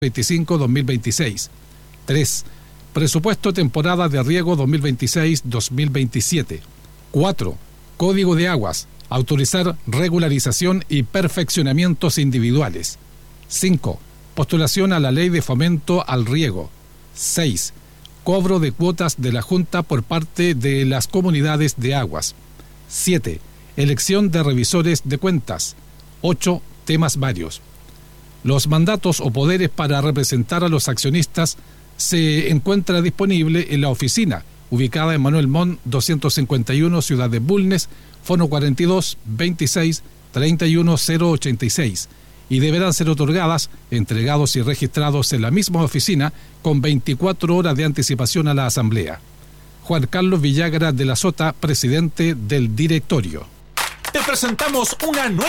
2025-2026. 3. Presupuesto temporada de riego 2026-2027. 4. Código de aguas. Autorizar regularización y perfeccionamientos individuales. 5. Postulación a la ley de fomento al riego. 6. Cobro de cuotas de la Junta por parte de las comunidades de aguas. 7. Elección de revisores de cuentas. 8. Temas varios. Los mandatos o poderes para representar a los accionistas se encuentra disponible en la oficina, ubicada en Manuel Montt 251, Ciudad de Bulnes, Fono 42 26 31 086, y deberán ser otorgadas, entregados y registrados en la misma oficina con 24 horas de anticipación a la Asamblea. Juan Carlos Villagra de la Sota, presidente del directorio. Te presentamos una nueva